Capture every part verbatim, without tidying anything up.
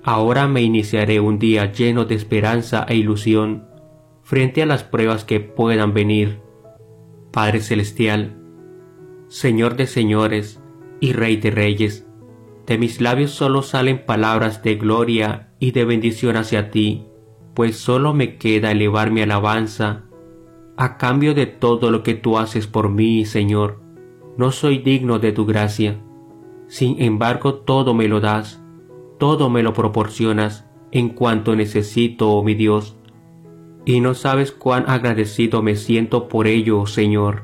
Ahora me iniciaré un día lleno de esperanza e ilusión frente a las pruebas que puedan venir. Padre Celestial, Señor de señores y Rey de reyes, de mis labios solo salen palabras de gloria y de bendición hacia ti, pues solo me queda elevar mi alabanza a cambio de todo lo que tú haces por mí, Señor. No soy digno de tu gracia. Sin embargo, todo me lo das, todo me lo proporcionas en cuanto necesito, oh mi Dios. Y no sabes cuán agradecido me siento por ello, Señor.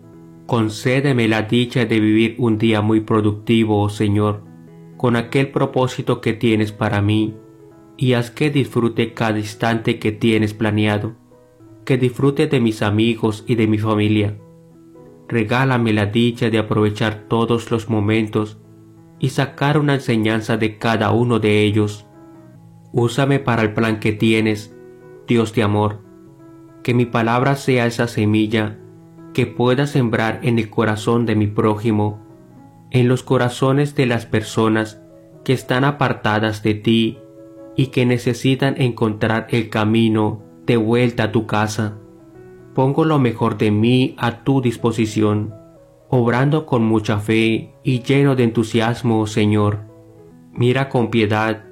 Concédeme la dicha de vivir un día muy productivo, oh Señor, con aquel propósito que tienes para mí, y haz que disfrute cada instante que tienes planeado, que disfrute de mis amigos y de mi familia. Regálame la dicha de aprovechar todos los momentos y sacar una enseñanza de cada uno de ellos. Úsame para el plan que tienes, Dios de amor, que mi palabra sea esa semilla que pueda sembrar en el corazón de mi prójimo, en los corazones de las personas que están apartadas de ti y que necesitan encontrar el camino de vuelta a tu casa. Pongo lo mejor de mí a tu disposición, obrando con mucha fe y lleno de entusiasmo, Señor. Mira con piedad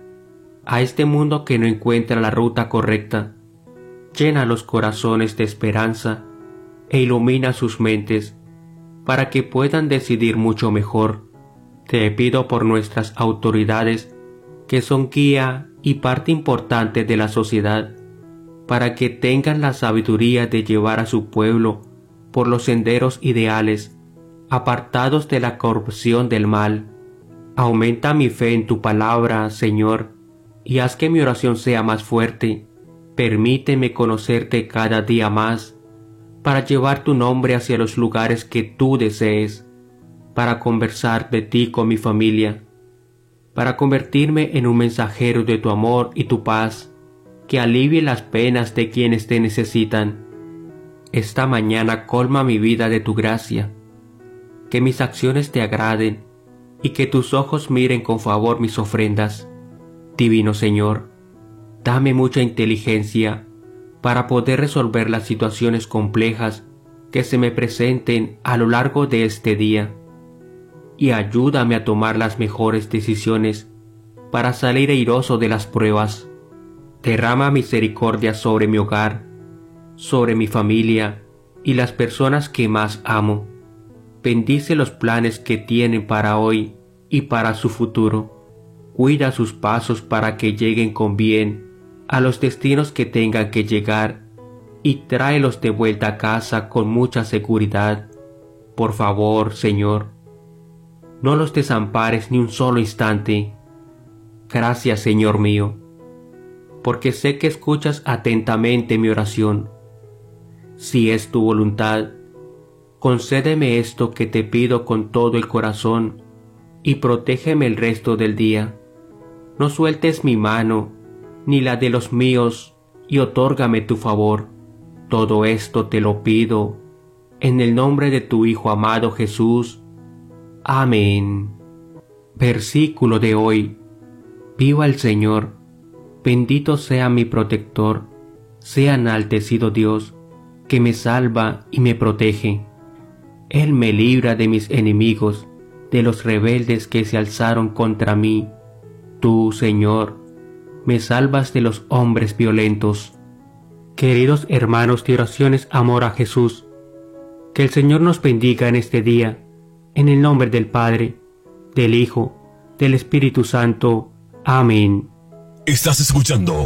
a este mundo que no encuentra la ruta correcta. Llena los corazones de esperanza e ilumina sus mentes para que puedan decidir mucho mejor. Te pido por nuestras autoridades, que son guía y parte importante de la sociedad, para que tengan la sabiduría de llevar a su pueblo por los senderos ideales, apartados de la corrupción del mal. Aumenta mi fe en tu palabra, Señor, y haz que mi oración sea más fuerte. Permíteme conocerte cada día más, para llevar tu nombre hacia los lugares que tú desees, para conversar de ti con mi familia, para convertirme en un mensajero de tu amor y tu paz, que alivie las penas de quienes te necesitan. Esta mañana colma mi vida de tu gracia, que mis acciones te agraden y que tus ojos miren con favor mis ofrendas. Divino Señor, dame mucha inteligencia para poder resolver las situaciones complejas que se me presenten a lo largo de este día, y ayúdame a tomar las mejores decisiones para salir airoso de las pruebas. Derrama misericordia sobre mi hogar, sobre mi familia y las personas que más amo. Bendice los planes que tienen para hoy y para su futuro. Cuida sus pasos para que lleguen con bien a los destinos que tengan que llegar, y tráelos de vuelta a casa con mucha seguridad. Por favor, Señor, no los desampares ni un solo instante. Gracias, Señor mío, porque sé que escuchas atentamente mi oración. Si es tu voluntad, concédeme esto que te pido con todo el corazón, y protégeme el resto del día. No sueltes mi mano, ni la de los míos, y otórgame tu favor. Todo esto te lo pido, en el nombre de tu Hijo amado Jesús. Amén. Versículo de hoy. Viva el Señor, bendito sea mi protector, sea enaltecido Dios, que me salva y me protege. Él me libra de mis enemigos, de los rebeldes que se alzaron contra mí. Tú, Señor, me salvas de los hombres violentos. Queridos hermanos de oraciones amor a Jesús, que el Señor nos bendiga en este día, en el nombre del Padre, del Hijo, del Espíritu Santo. Amén. Estás escuchando